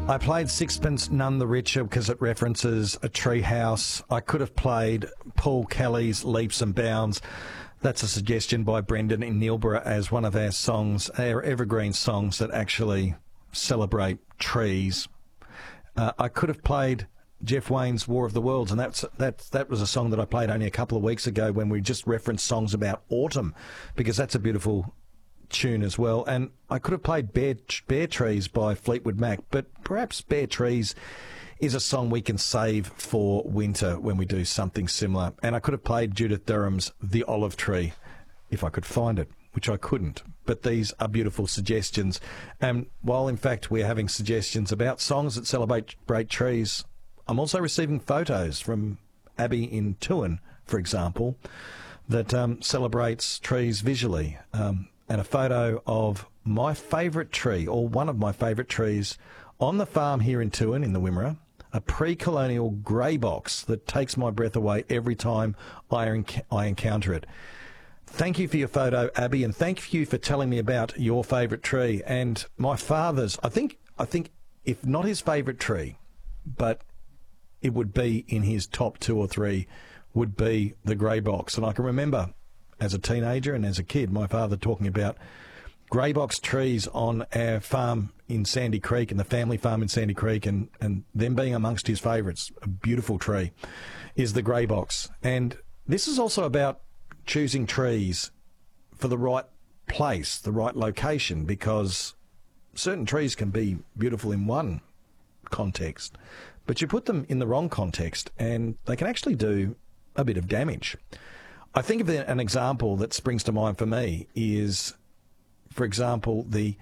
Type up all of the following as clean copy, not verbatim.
I played Sixpence None the Richer because it references a treehouse. I could have played Paul Kelly's Leaps and Bounds. That's a suggestion by Brendan in Neilborough as one of our songs, our evergreen songs that actually celebrate trees. I could have played Jeff Wayne's War of the Worlds, and that was a song that I played only a couple of weeks ago when we just referenced songs about autumn, because that's a beautiful tune as well. And I could have played Bare Trees by Fleetwood Mac, but perhaps Bare Trees is a song we can save for winter when we do something similar. And I could have played Judith Durham's The Olive Tree if I could find it, which I couldn't. But these are beautiful suggestions. And while, in fact, we're having suggestions about songs that celebrate trees, I'm also receiving photos from Abby in Tuin, for example, that celebrates trees visually. And a photo of my favourite tree, or one of my favourite trees, on the farm here in Tuin, in the Wimmera, a pre-colonial grey box that takes my breath away every time I encounter it. Thank you for your photo, Abby, and thank you for telling me about your favourite tree. And my father's, I think, if not his favourite tree, but it would be in his top 2 or 3, would be the grey box. And I can remember as a teenager and as a kid, my father talking about grey box trees on our farm in Sandy Creek, and the family farm in Sandy Creek, and them being amongst his favourites. A beautiful tree is the grey box. And this is also about choosing trees for the right place, the right location, because certain trees can be beautiful in one context, but you put them in the wrong context and they can actually do a bit of damage. I think of an example that springs to mind for me is, for example, the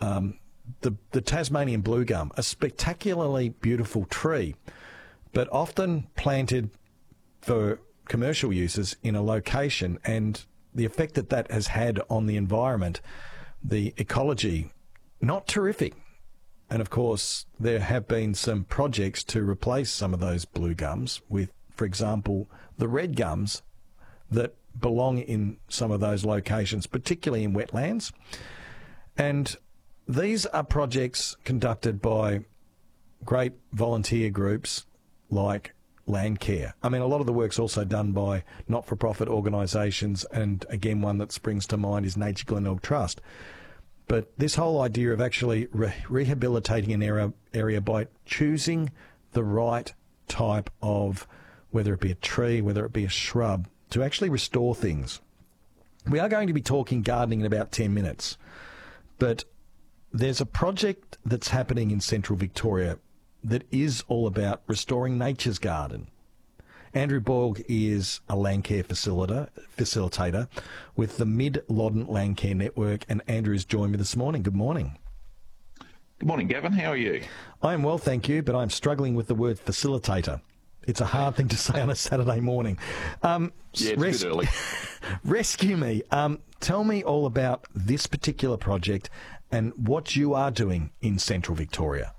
Tasmanian blue gum, a spectacularly beautiful tree, but often planted for commercial uses in a location, and the effect that has had on the environment, the ecology, not terrific. And of course, there have been some projects to replace some of those blue gums with, for example, the red gums that belong in some of those locations, particularly in wetlands. And these are projects conducted by great volunteer groups like Landcare. I mean, a lot of the work's also done by not-for-profit organisations, and again, one that springs to mind is Nature Glenelg Trust. But this whole idea of actually rehabilitating an area by choosing the right type of, whether it be a tree, whether it be a shrub, to actually restore things. We are going to be talking gardening in about 10 minutes, but there's a project that's happening in central Victoria that is all about restoring nature's garden. Andrew Borg is a Landcare facilitator with the Mid-Loddon Landcare Network, and Andrew's joined me this morning. Good morning. Good morning, Gavin. How are you? I am well, thank you, but I'm struggling with the word facilitator. It's a hard thing to say on a Saturday morning. Yeah, it's a bit early. Rescue me. Tell me all about this particular project and what you are doing in central Victoria.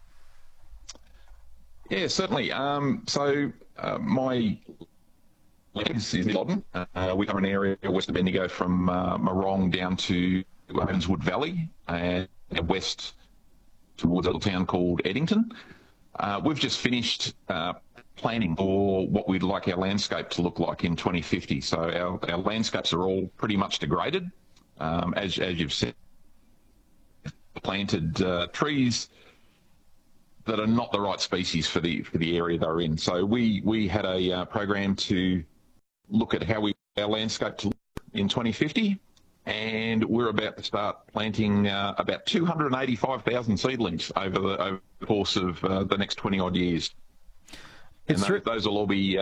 Yeah, certainly. My is Loddon. We cover an area west of Bendigo from Morong down to Ravenswood Valley and west towards a little town called Eddington. We've just finished planning for what we'd like our landscape to look like in 2050. So our landscapes are all pretty much degraded. As you've said, planted trees that are not the right species for the area they're in. So we had a program to look at how our landscape to look in 2050, and we're about to start planting about 285,000 seedlings over the course of the next 20 odd years. And those will all be